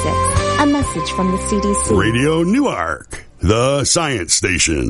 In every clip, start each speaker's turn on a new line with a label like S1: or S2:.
S1: A message from the CDC.
S2: Radio Newark, the science station.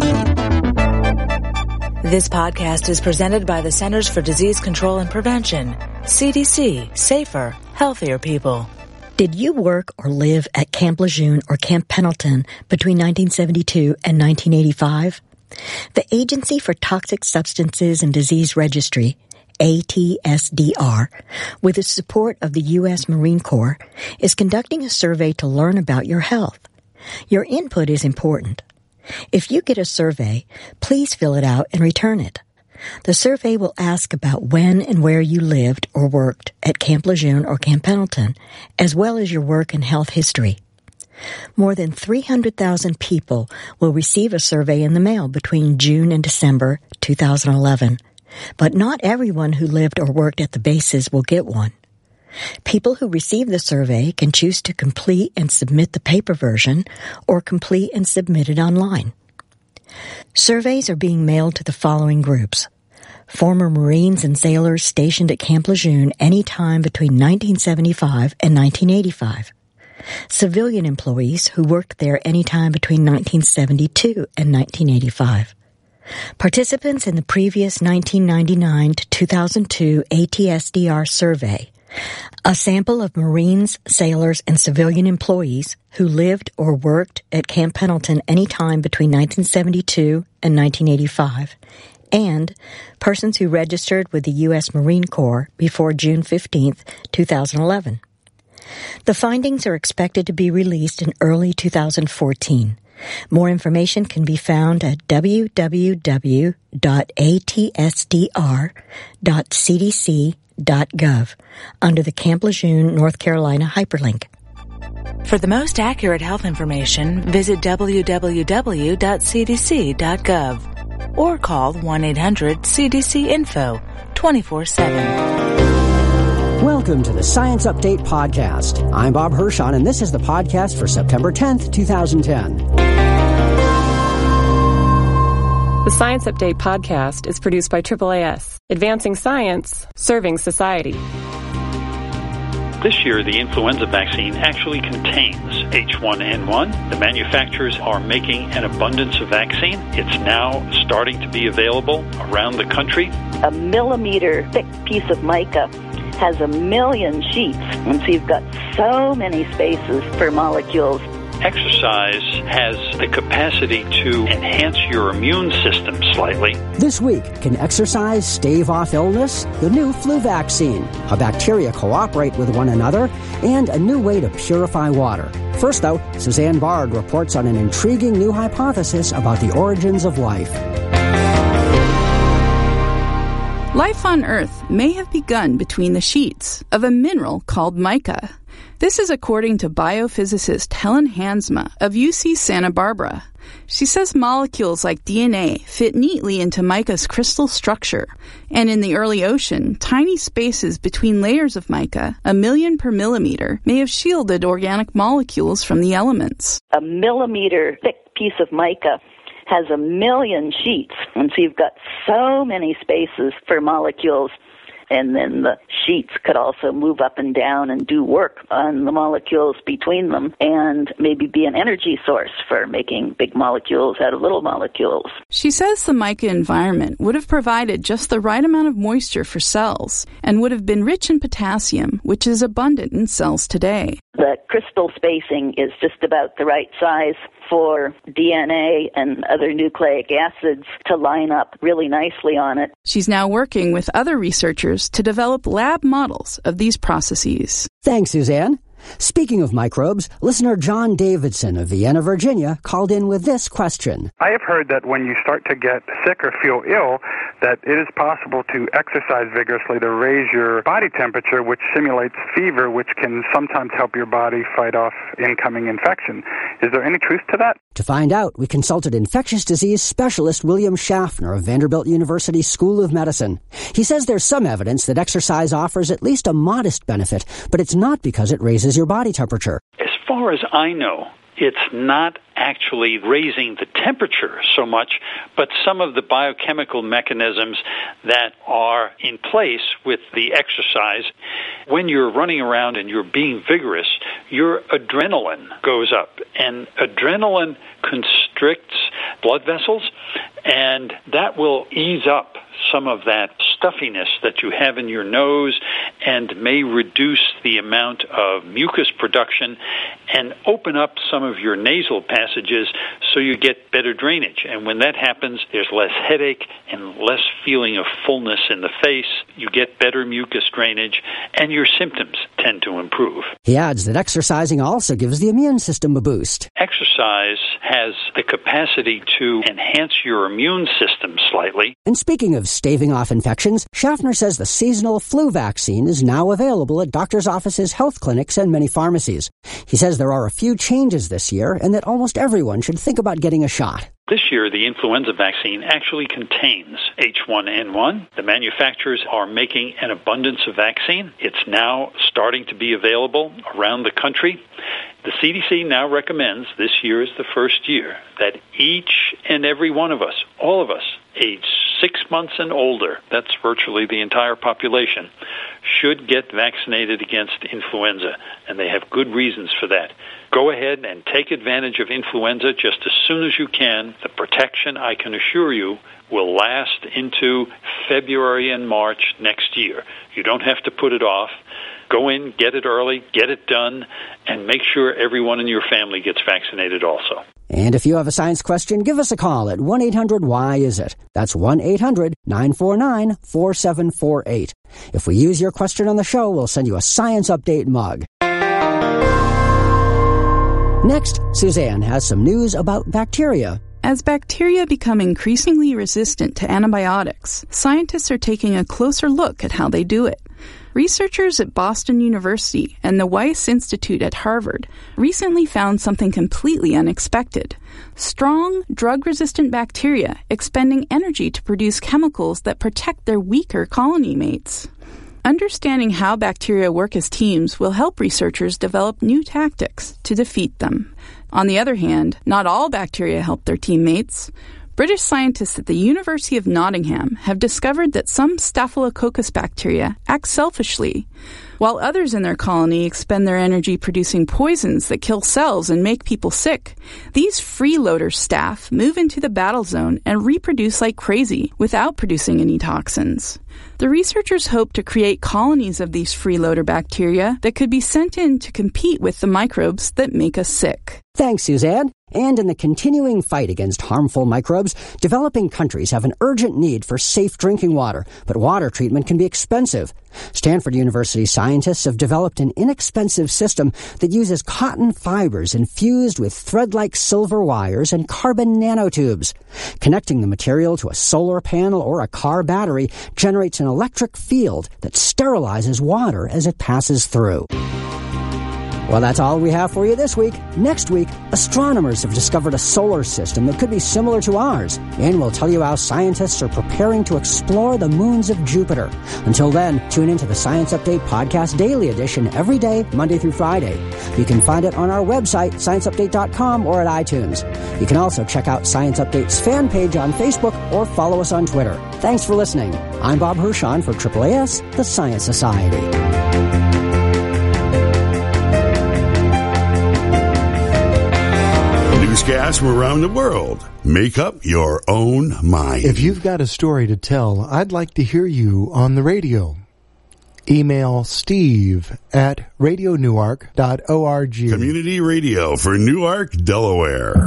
S3: This podcast is presented by the Centers for Disease Control and Prevention. CDC, safer, healthier people.
S4: Did you work or live at Camp Lejeune or Camp Pendleton between 1972 and 1985? The Agency for Toxic Substances and Disease Registry, ATSDR, with the support of the U.S. Marine Corps, is conducting a survey to learn about your health. Your input is important. If you get a survey, please fill it out and return it. The survey will ask about when and where you lived or worked at Camp Lejeune or Camp Pendleton, as well as your work and health history. More than 300,000 people will receive a survey in the mail between June and December 2011, but not everyone who lived or worked at the bases will get one. People who receive the survey can choose to complete and submit the paper version or complete and submit it online. Surveys are being mailed to the following groups: former Marines and sailors stationed at Camp Lejeune any time between 1975 and 1985. Civilian employees who worked there any time between 1972 and 1985. Participants in the previous 1999 to 2002 ATSDR survey. A sample of Marines, sailors, and civilian employees who lived or worked at Camp Pendleton any time between 1972 and 1985, and persons who registered with the U.S. Marine Corps before June 15, 2011. The findings are expected to be released in early 2014. More information can be found at www.atsdr.cdc.gov under the Camp Lejeune, North Carolina hyperlink.
S3: For the most accurate health information, visit www.cdc.gov or call 1-800-CDC-INFO 24/7.
S5: Welcome to the Science Update Podcast. I'm Bob Hirschon, and this is the podcast for September 10th, 2010.
S6: The Science Update Podcast is produced by AAAS, advancing science, serving society.
S7: This year, the influenza vaccine actually contains H1N1. The manufacturers are making an abundance of vaccine. It's now starting to be available around the country.
S8: A millimeter thick piece of mica has 1 million sheets, and so you've got so many spaces for molecules.
S7: Exercise has the capacity to enhance your immune system slightly.
S5: This week, can exercise stave off illness? The new flu vaccine, how bacteria cooperate with one another, and a new way to purify water. First, though, Suzanne Bard reports on an intriguing new hypothesis about the origins of life.
S9: Life on Earth may have begun between the sheets of a mineral called mica. This is according to biophysicist Helen Hansma of UC Santa Barbara. She says molecules like DNA fit neatly into mica's crystal structure, and in the early ocean, tiny spaces between layers of mica, 1 million per millimeter, may have shielded organic molecules from the elements.
S8: A millimeter thick piece of mica has 1 million sheets, and so you've got so many spaces for molecules, and then the sheets could also move up and down and do work on the molecules between them and maybe be an energy source for making big molecules out of little molecules.
S9: She says the mica environment would have provided just the right amount of moisture for cells and would have been rich in potassium, which is abundant in cells today.
S8: The crystal spacing is just about the right size for DNA and other nucleic acids to line up really nicely on it.
S9: She's now working with other researchers to develop lab models of these processes.
S5: Thanks, Suzanne. Speaking of microbes, listener John Davidson of Vienna, Virginia, called in with this question.
S10: I have heard that when you start to get sick or feel ill, that it is possible to exercise vigorously to raise your body temperature, which simulates fever, which can sometimes help your body fight off incoming infection. Is there any truth to that?
S5: To find out, we consulted infectious disease specialist William Schaffner of Vanderbilt University School of Medicine. He says there's some evidence that exercise offers at least a modest benefit, but it's not because it raises your body temperature.
S7: As far as I know, it's not actually raising the temperature so much, but some of the biochemical mechanisms that are in place with the exercise. When you're running around and you're being vigorous, your adrenaline goes up, and adrenaline constricts blood vessels, and that will ease up some of that stuffiness that you have in your nose and may reduce the amount of mucus production and open up some of your nasal passages so you get better drainage. And when that happens, there's less headache and less feeling of fullness in the face. You get better mucus drainage, and your symptoms tend to improve.
S5: He adds that exercising also gives the immune system a boost.
S7: Exercise has the capacity to enhance your immune system slightly.
S5: And speaking of staving off infections, Schaffner says the seasonal flu vaccine is now available at doctors' offices, health clinics, and many pharmacies. He says there are a few changes this year and that almost everyone should think about getting a shot.
S7: This year, the influenza vaccine actually contains H1N1. The manufacturers are making an abundance of vaccine. It's now starting to be available around the country. The CDC now recommends, this year is the first year, that each and every one of us, all of us, aged 6 months and older, that's virtually the entire population, should get vaccinated against influenza, and they have good reasons for that. Go ahead and take advantage of influenza just as soon as you can. The protection, I can assure you, will last into February and March next year. You don't have to put it off. Go in, get it early, get it done, and make sure everyone in your family gets vaccinated also.
S5: And if you have a science question, give us a call at 1-800-WHY-IS-IT. That's 1-800-949-4748. If we use your question on the show, we'll send you a Science Update mug. Next, Suzanne has some news about bacteria.
S9: As bacteria become increasingly resistant to antibiotics, scientists are taking a closer look at how they do it. Researchers at Boston University and the Weiss Institute at Harvard recently found something completely unexpected: strong, drug-resistant bacteria expending energy to produce chemicals that protect their weaker colony mates. Understanding how bacteria work as teams will help researchers develop new tactics to defeat them. On the other hand, not all bacteria help their teammates. British scientists at the University of Nottingham have discovered that some Staphylococcus bacteria act selfishly, while others in their colony expend their energy producing poisons that kill cells and make people sick. These freeloader staph move into the battle zone and reproduce like crazy without producing any toxins. The researchers hope to create colonies of these freeloader bacteria that could be sent in to compete with the microbes that make us sick.
S5: Thanks, Suzanne. And in the continuing fight against harmful microbes, developing countries have an urgent need for safe drinking water, but water treatment can be expensive. Stanford University scientists have developed an inexpensive system that uses cotton fibers infused with thread-like silver wires and carbon nanotubes. Connecting the material to a solar panel or a car battery generates an electric field that sterilizes water as it passes through. Well, that's all we have for you this week. Next week, astronomers have discovered a solar system that could be similar to ours, and we'll tell you how scientists are preparing to explore the moons of Jupiter. Until then, tune into the Science Update Podcast Daily Edition every day, Monday through Friday. You can find it on our website, scienceupdate.com, or at iTunes. You can also check out Science Update's fan page on Facebook or follow us on Twitter. Thanks for listening. I'm Bob Hirshon for AAAS, the Science Society.
S2: Newscasts from around the world. Make up your own mind.
S11: If you've got a story to tell, I'd like to hear you on the radio. Email steve@radionewark.org.
S2: Community Radio for Newark, Delaware.